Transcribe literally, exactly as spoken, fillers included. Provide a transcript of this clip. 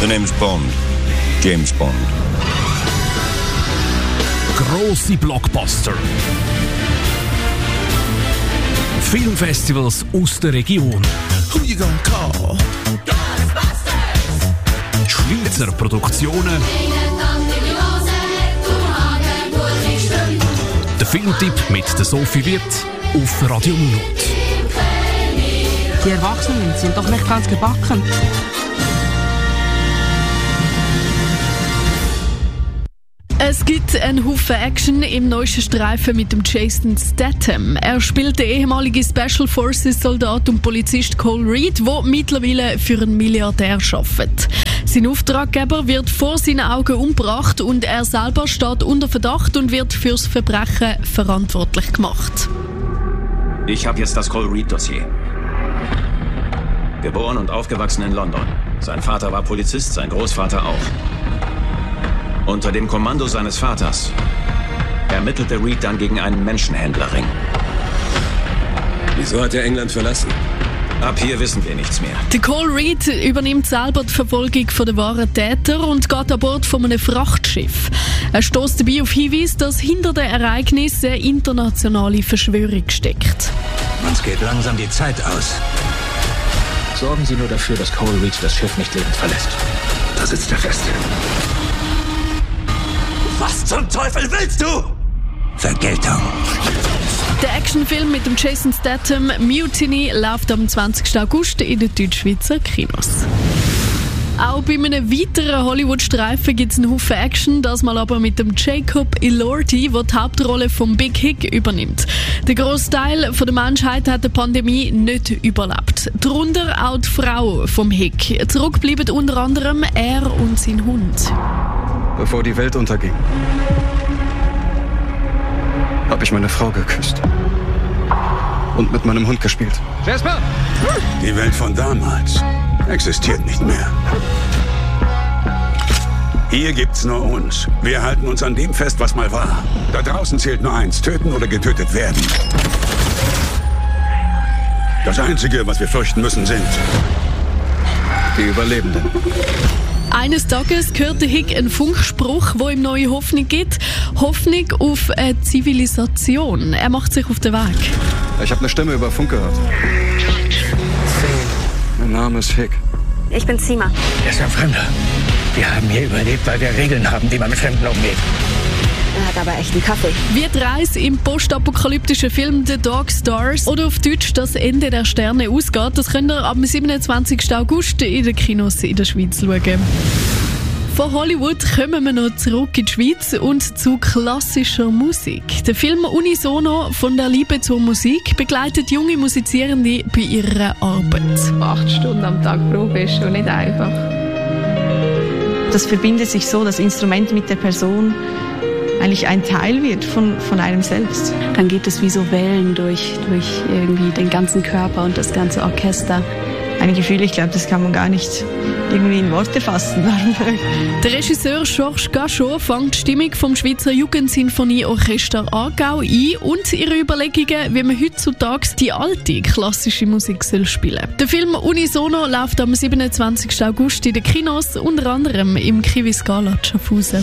The name's Bond. James Bond. Grosse Blockbuster. Filmfestivals aus der Region. Who you gonna call? Schweizer Produktionen. Der Filmtipp mit der Sophie Wirth auf Radio Monat. Die Erwachsenen sind doch nicht ganz gebacken. Es gibt einen Haufen Action im neuesten Streifen mit dem Jason Statham. Er spielt den ehemaligen Special Forces Soldat und Polizist Cole Reed, der mittlerweile für einen Milliardär arbeitet. Sein Auftraggeber wird vor seinen Augen umgebracht und er selber steht unter Verdacht und wird fürs Verbrechen verantwortlich gemacht. Ich habe jetzt das Cole Reed-Dossier. Geboren und aufgewachsen in London. Sein Vater war Polizist, sein Großvater auch. Unter dem Kommando seines Vaters ermittelte Reed dann gegen einen Menschenhändlerring. Wieso hat er England verlassen? Ab hier wissen wir nichts mehr. Der Cole Reed übernimmt selber die Verfolgung der wahren Täter und geht an Bord von einem Frachtschiff. Er stößt dabei auf Hinweise, dass hinter den Ereignissen eine internationale Verschwörung steckt. Uns geht langsam die Zeit aus. Sorgen Sie nur dafür, dass Cole Reed das Schiff nicht lebend verlässt. Da sitzt er fest. Was zum Teufel willst du? Vergeltung. Der Actionfilm mit dem Jason Statham, Mutiny, läuft am zwanzigsten August in den Deutschschweizer Kinos. Auch bei einem weiteren Hollywood-Streifen gibt es einen Haufen Action, das mal aber mit dem Jacob Elordi, der die Hauptrolle vom Big Hick übernimmt. Der Großteil der Menschheit hat die Pandemie nicht überlebt. Darunter auch die Frau vom Hick. Zurück bleiben unter anderem er und sein Hund. Bevor die Welt unterging, habe ich meine Frau geküsst und mit meinem Hund gespielt. Jasper! Die Welt von damals existiert nicht mehr. Hier gibt's nur uns. Wir halten uns an dem fest, was mal war. Da draußen zählt nur eins: töten oder getötet werden. Das Einzige, was wir fürchten müssen, sind die Überlebenden. Eines Tages hört der Hick einen Funkspruch, wo ihm neue Hoffnung gibt. Hoffnung auf eine Zivilisation. Er macht sich auf den Weg. Ich habe eine Stimme über Funk gehört. Mein Name ist Hick. Ich bin Sima. Er ist ein Fremder. Wir haben hier überlebt, weil wir Regeln haben, wie man mit Fremden umgeht. Er hat aber echt einen Kaffee. Wie die Reise im postapokalyptischen Film The Dark Stars oder auf Deutsch Das Ende der Sterne ausgeht, das könnt ihr am siebenundzwanzigsten August in den Kinos in der Schweiz schauen. Von Hollywood kommen wir noch zurück in die Schweiz und zu klassischer Musik. Der Film Unisono von der Liebe zur Musik begleitet junge Musizierende bei ihrer Arbeit. Acht Stunden am Tag Probe ist schon nicht einfach. Das verbindet sich so, das Instrument mit der Person eigentlich ein Teil wird von, von einem selbst. Dann geht es wie so Wellen durch, durch irgendwie den ganzen Körper und das ganze Orchester. Ein Gefühl, ich glaube, das kann man gar nicht irgendwie in Worte fassen. Der Regisseur Georges Gachot fängt die Stimmung vom Schweizer Jugendsinfonieorchester Aargau ein und ihre Überlegungen, wie man heutzutage die alte klassische Musik soll spielen. Der Film Unisono läuft am siebenundzwanzigsten August in den Kinos, unter anderem im Kiwi Scala Schaffhausen.